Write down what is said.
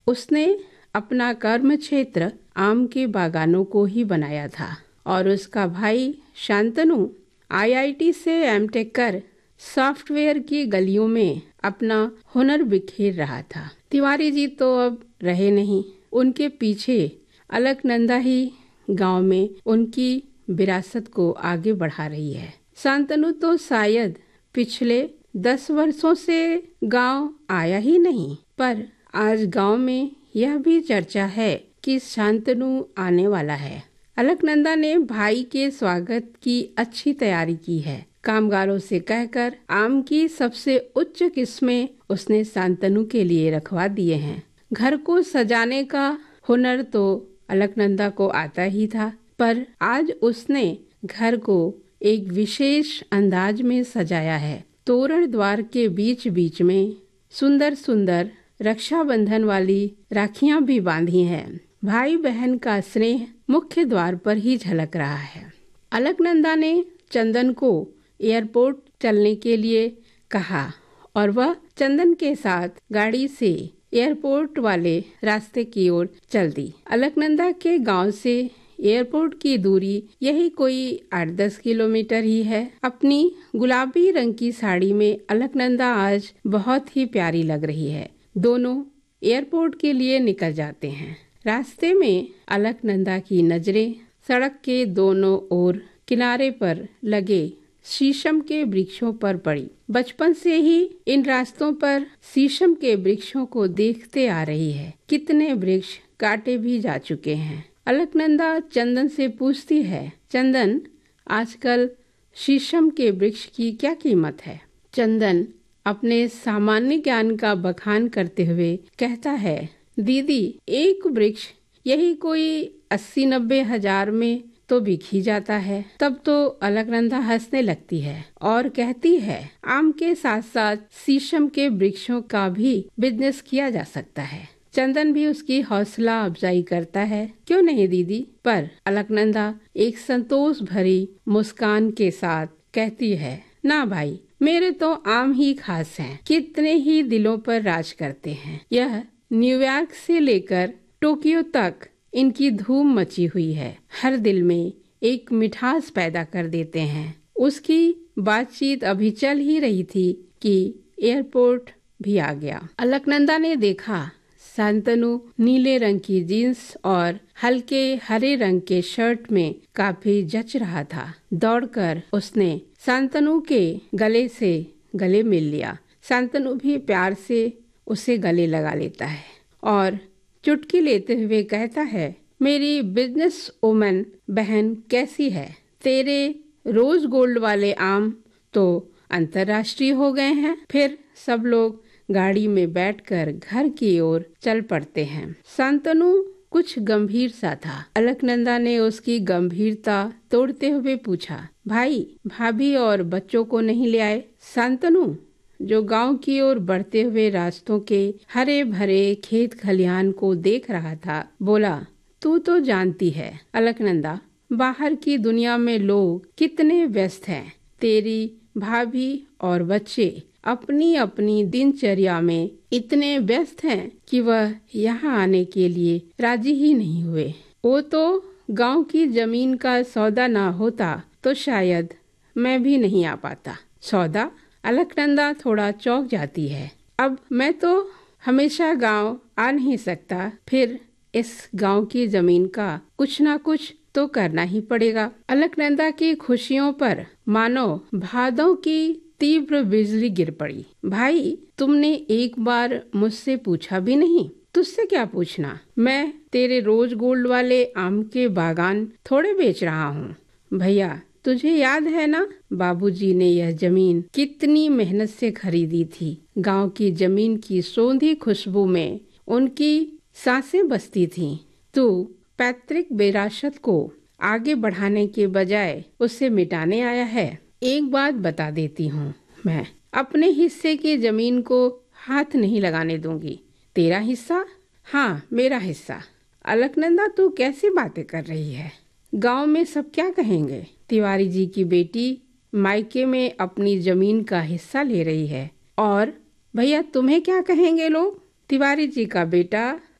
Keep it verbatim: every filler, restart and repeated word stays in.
उसने अपना कर्म क्षेत्र आम के बागानों को ही बनाया था और उसका भाई शांतनु आईआईटी से एमटेक कर सॉफ्टवेयर की गलियों में अपना हुनर बिखेर रहा था। तिवारी जी तो अब रहे नहीं, उनके पीछे अलकनंदा ही गांव में उनकी विरासत को आगे बढ़ा रही है। शांतनु तो शायद पिछले दस वर्षों से गांव आया ही नहीं, पर आज गांव में यह भी चर्चा है कि शांतनु आने वाला है। अलकनंदा ने भाई के स्वागत की अच्छी तैयारी की है। कामगारों से कहकर आम की सबसे उच्च किस्में उसने शांतनु के लिए रखवा दिए हैं। घर को सजाने का हुनर तो अलकनंदा को आता ही था, पर आज उसने घर को एक विशेष अंदाज में सजाया है। तोरण द्वार के बीच बीच में सुंदर सुंदर रक्षाबंधन वाली राखियां भी बांधी हैं। भाई बहन का स्नेह मुख्य द्वार पर ही झलक रहा है। अलकनंदा ने चंदन को एयरपोर्ट चलने के लिए कहा और वह चंदन के साथ गाड़ी से एयरपोर्ट वाले रास्ते की ओर चल दी। अलकनंदा के गांव से एयरपोर्ट की दूरी यही कोई आठ दस किलोमीटर ही है। अपनी गुलाबी रंग की साड़ी में अलकनंदा आज बहुत ही प्यारी लग रही है। दोनों एयरपोर्ट के लिए निकल जाते हैं। रास्ते में अलकनंदा की नजरें सड़क के दोनों ओर किनारे पर लगे शीशम के वृक्षों पर पड़ी। बचपन से ही इन रास्तों पर शीशम के वृक्षों को देखते आ रही है। कितने वृक्ष काटे भी जा चुके हैं। अलकनंदा चंदन से पूछती है, चंदन, आजकल शीशम के वृक्ष की क्या कीमत है? चंदन अपने सामान्य ज्ञान का बखान करते हुए कहता है, दीदी, एक वृक्ष यही कोई अस्सी नब्बे हजार में तो बिक ही जाता है। तब तो अलकनंदा हंसने लगती है और कहती है, आम के साथ साथ शीशम के वृक्षों का भी बिजनेस किया जा सकता है। चंदन भी उसकी हौसला अफजाई करता है, क्यों नहीं दीदी? पर अलकनंदा एक संतोष भरी मुस्कान के साथ कहती है, ना भाई, मेरे तो आम ही खास हैं। कितने ही दिलों पर राज करते हैं। यह न्यूयॉर्क से लेकर टोक्यो तक इनकी धूम मची हुई है। हर दिल में एक मिठास पैदा कर देते हैं। उसकी बातचीत अभी चल ही रही थी कि एयरपोर्ट भी आ गया। अलकनंदा ने देखा शांतनु नीले रंग की जीन्स और हल्के हरे रंग के शर्ट में काफी जच रहा था। दौड़कर उसने शांतनु के गले से गले मिल लिया। शांतनु भी प्यार से उसे गले लगा लेता है और चुटकी लेते हुए कहता है, मेरी बिजनेस वुमन बहन कैसी है? तेरे रोज गोल्ड वाले आम तो अंतर्राष्ट्रीय हो गए हैं। फिर सब लोग गाड़ी में बैठकर घर की ओर चल पड़ते हैं। शांतनु कुछ गंभीर सा था। अलकनंदा ने उसकी गंभीरता तोड़ते हुए पूछा, भाई, भाभी और बच्चों को नहीं ले आए? शांतनु, जो गांव की ओर बढ़ते हुए रास्तों के हरे भरे खेत खलिहान को देख रहा था, बोला, तू तो जानती है अलकनंदा, बाहर की दुनिया में लोग कितने व्यस्त हैं। तेरी भाभी और बच्चे अपनी अपनी दिनचर्या में इतने व्यस्त हैं कि वह यहाँ आने के लिए राजी ही नहीं हुए। वो तो गांव की जमीन का सौदा ना होता तो शायद मैं भी नहीं आ पाता। सौदा? अलकनंदा थोड़ा चौंक जाती है। अब मैं तो हमेशा गांव आ नहीं सकता, फिर इस गांव की जमीन का कुछ ना कुछ तो करना ही पड़ेगा। अलकनंदा की खुशियों पर मानो भादों की तीव्र बिजली गिर पड़ी। भाई, तुमने एक बार मुझसे पूछा भी नहीं। तुझसे क्या पूछना? मैं तेरे रोज गोल्ड वाले आम के बागान थोड़े बेच रहा हूँ। भैया, तुझे याद है ना, बाबूजी ने यह जमीन कितनी मेहनत से खरीदी थी। गांव की जमीन की सौंधी खुशबू में उनकी सांसें बसती थीं। तू पैतृक विरासत को आगे बढ़ाने के बजाय उसे मिटाने आया है। एक बात बता देती हूँ, मैं अपने हिस्से की जमीन को हाथ नहीं लगाने दूंगी। तेरा हिस्सा? हाँ, मेरा हिस्सा। अलकनंदा, तू कैसी बातें कर रही है? गांव में सब क्या कहेंगे? तिवारी जी की बेटी मायके में अपनी जमीन का हिस्सा ले रही है, और भैया तुम्हें क्या कहेंगे लोग? तिवारी जी का बेटा